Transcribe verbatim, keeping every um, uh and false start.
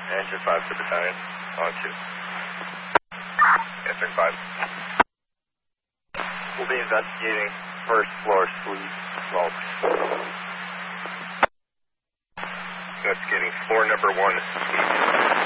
Answer five to battalion. On two. Answer five. We'll be investigating first floor suite smoke. Investigating floor number one.